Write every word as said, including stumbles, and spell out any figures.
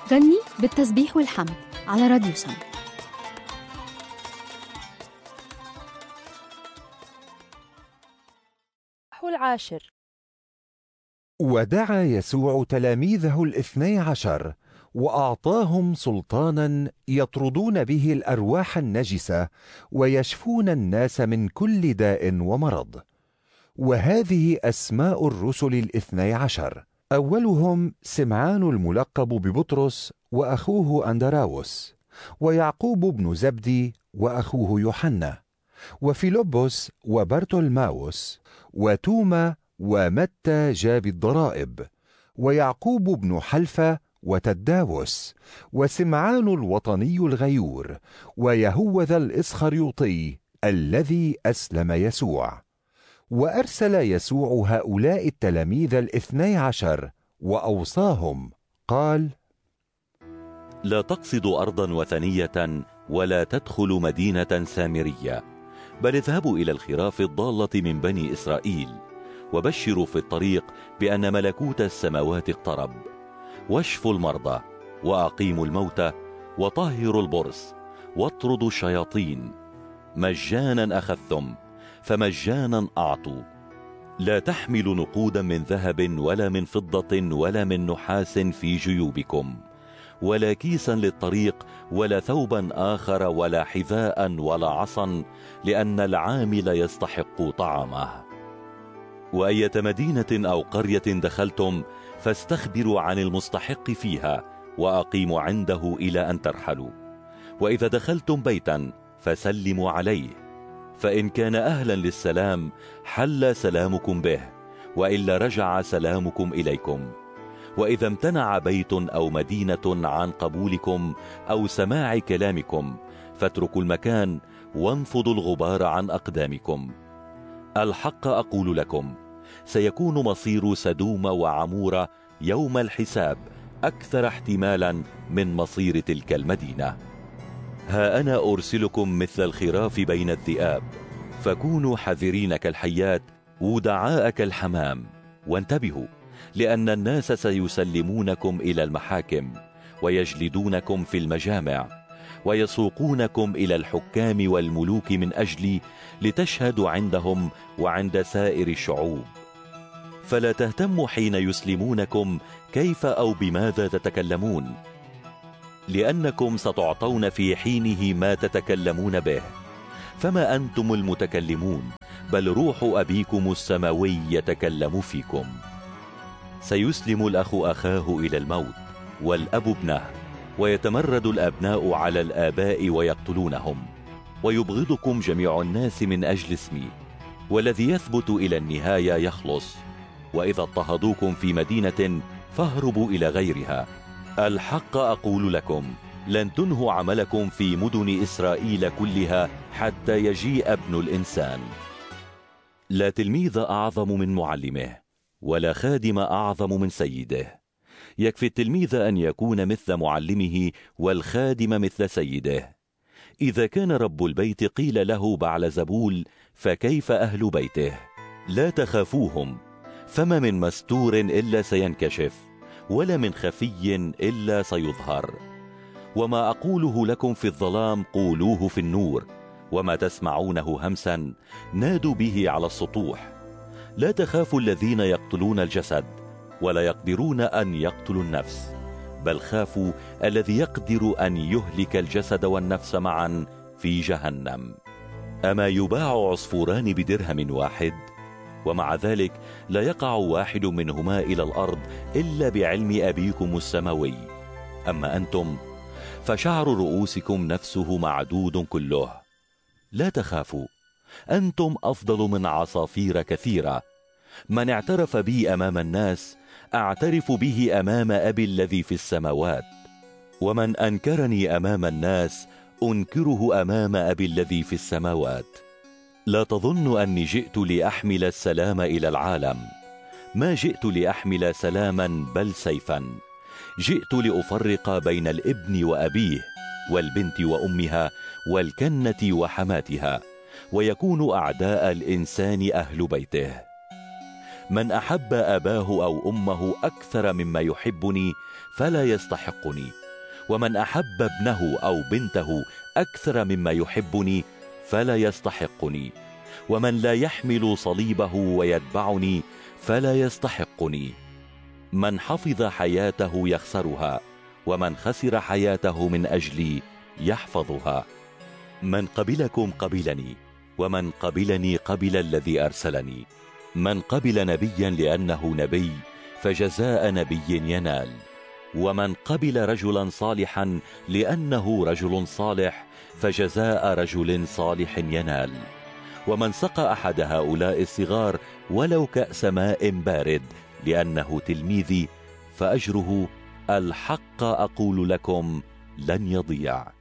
غني بالتسبيح والحمد على راديو سم. العاشر. ودعا يسوع تلاميذه الاثني عشر وأعطاهم سلطانا يطردون به الأرواح النجسة ويشفون الناس من كل داء ومرض. وهذه أسماء الرسل الاثني عشر: أولهم سمعان الملقب ببطرس وأخوه أندراوس، ويعقوب بن زبدي وأخوه يوحنا، وفيلبس وبرتولماوس، وتوما، ومتى جاب الضرائب، ويعقوب بن حلفة، وتداوس، وسمعان الوطني الغيور، ويهوذا الإسخريوطي الذي أسلم يسوع. وأرسل يسوع هؤلاء التلاميذ الاثني عشر وأوصاهم قال: لا تقصدوا أرضا وثنية ولا تدخلوا مدينة سامرية، بل اذهبوا إلى الخراف الضالة من بني إسرائيل، وبشروا في الطريق بأن ملكوت السماوات اقترب. واشفوا المرضى، وأقيموا الموتى، وطهروا البرص، واطردوا الشياطين. مجانا أخذتم، فمجانا أعطوا. لا تحملوا نقودا من ذهب ولا من فضة ولا من نحاس في جيوبكم، ولا كيسا للطريق، ولا ثوبا آخر، ولا حذاء ولا عصا، لأن العامل يستحق طعامه. وأية مدينة أو قرية دخلتم فاستخبروا عن المستحق فيها، وأقيموا عنده إلى أن ترحلوا. وإذا دخلتم بيتا فسلموا عليه، فإن كان أهلا للسلام حل سلامكم به، وإلا رجع سلامكم إليكم. وإذا امتنع بيت أو مدينة عن قبولكم أو سماع كلامكم فاتركوا المكان وانفضوا الغبار عن أقدامكم. الحق أقول لكم، سيكون مصير سدوم وعمورة يوم الحساب أكثر احتمالا من مصير تلك المدينة. ها أنا أرسلكم مثل الخراف بين الذئاب، فكونوا حذرين كالحيات ودعاء كالحمام. وانتبهوا، لأن الناس سيسلمونكم إلى المحاكم، ويجلدونكم في المجامع، ويسوقونكم إلى الحكام والملوك من أجلي، لتشهدوا عندهم وعند سائر الشعوب. فلا تهتموا حين يسلمونكم كيف أو بماذا تتكلمون، لأنكم ستعطون في حينه ما تتكلمون به، فما أنتم المتكلمون، بل روح أبيكم السماوي يتكلم فيكم. سيسلم الأخ أخاه إلى الموت، والأب ابنه، ويتمرد الأبناء على الآباء ويقتلونهم. ويبغضكم جميع الناس من أجل اسمي، والذي يثبت إلى النهاية يخلص. وإذا اضطهدوكم في مدينة فاهربوا إلى غيرها. الحق أقول لكم، لن تنهوا عملكم في مدن إسرائيل كلها حتى يجيء ابن الإنسان. لا تلميذ أعظم من معلمه، ولا خادم أعظم من سيده. يكفي التلميذ أن يكون مثل معلمه، والخادم مثل سيده. إذا كان رب البيت قيل له بعلزبول، فكيف أهل بيته؟ لا تخافوهم، فما من مستور إلا سينكشف، ولا من خفي إلا سيظهر. وما أقوله لكم في الظلام قولوه في النور، وما تسمعونه همسا نادوا به على السطوح. لا تخافوا الذين يقتلون الجسد، ولا يقدرون أن يقتلوا النفس، بل خافوا الذي يقدر أن يهلك الجسد والنفس معا في جهنم. أما يباع عصفوران بدرهم واحد؟ ومع ذلك لا يقع واحد منهما إلى الأرض إلا بعلم أبيكم السماوي. أما أنتم فشعر رؤوسكم نفسه معدود كله. لا تخافوا، أنتم أفضل من عصافير كثيرة. من اعترف بي أمام الناس أعترف به أمام أبي الذي في السماوات، ومن أنكرني أمام الناس أنكره أمام أبي الذي في السماوات. لا تظن أني جئت لأحمل السلام إلى العالم، ما جئت لأحمل سلاما بل سيفا. جئت لأفرق بين الابن وأبيه، والبنت وأمها، والكنة وحماتها، ويكون أعداء الإنسان أهل بيته. من أحب أباه أو أمه أكثر مما يحبني فلا يستحقني، ومن أحب ابنه أو بنته أكثر مما يحبني فلا يستحقني، ومن لا يحمل صليبه ويتبعني فلا يستحقني. من حفظ حياته يخسرها، ومن خسر حياته من أجلي يحفظها. من قبلكم قبلني، ومن قبلني قبل الذي أرسلني. من قبل نبيا لأنه نبي فجزاء نبي ينال، ومن قبل رجلا صالحا لأنه رجل صالح فجزاء رجل صالح ينال. ومن سقى أحد هؤلاء الصغار ولو كأس ماء بارد لأنه تلميذي فأجره الحق أقول لكم لن يضيع.